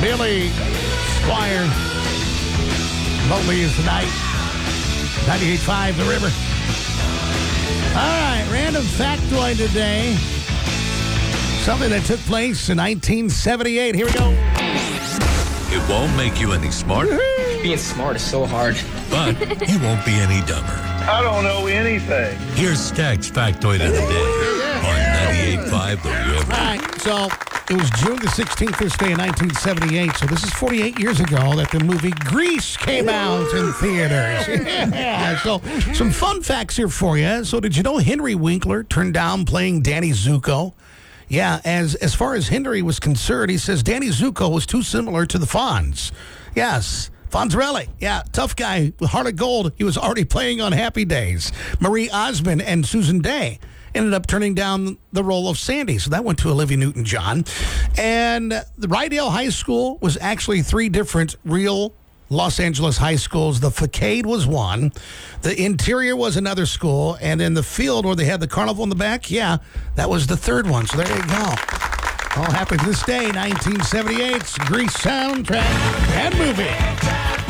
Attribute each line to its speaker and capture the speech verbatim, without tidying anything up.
Speaker 1: Billy Squire. Lonely is the night. ninety-eight point five The River. All right, random factoid today. Something that took place in nineteen seventy-eight. Here we go.
Speaker 2: It won't make you any smarter.
Speaker 3: Being smart is so hard.
Speaker 2: But you won't be any dumber.
Speaker 4: I don't know anything.
Speaker 2: Here's Stag's factoid of the day on ninety-eight point five The River.
Speaker 1: All right, so it was June the sixteenth, this day in nineteen seventy-eight. So this is forty-eight years ago that the movie Grease came out in theaters. Yeah, so some fun facts here for you. So did you know Henry Winkler turned down playing Danny Zuko? Yeah, as as far as Henry was concerned, he says Danny Zuko was too similar to the Fonz. Yes. Fonzarelli, yeah, tough guy with heart of gold. He was already playing on Happy Days. Marie Osmond and Susan Day ended up turning down the role of Sandy, so that went to Olivia Newton-John. And the Rydell High School was actually three different real Los Angeles high schools. The Facade was one. The Interior was another school. And then the field where they had the carnival in the back, yeah, that was the third one. So there you go. All happened this day, nineteen seventy-eight. Grease soundtrack and movie.